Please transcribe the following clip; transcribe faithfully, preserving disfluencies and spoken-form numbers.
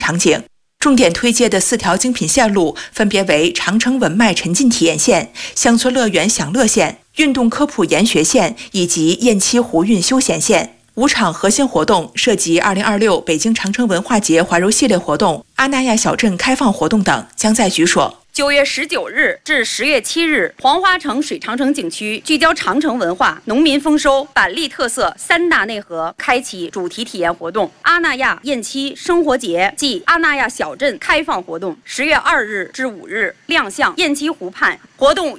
场景。重点推介的四条精品线路分别为长城文脉沉浸体验线、乡村乐园享乐线、运动科普研学线以及雁栖湖运休闲线。五场核心活动涉及二零二六北京长城文化节怀柔系列活动、阿那亚小镇开放活动等，将在举所。 九月十九日至十月七日，黄花城水长城景区聚焦长城文化、农民丰收、板栗特色三大内核，开启主题体验活动——阿那亚雁栖生活节暨阿那亚小镇开放活动。十月二日至五日亮相雁栖湖畔活动。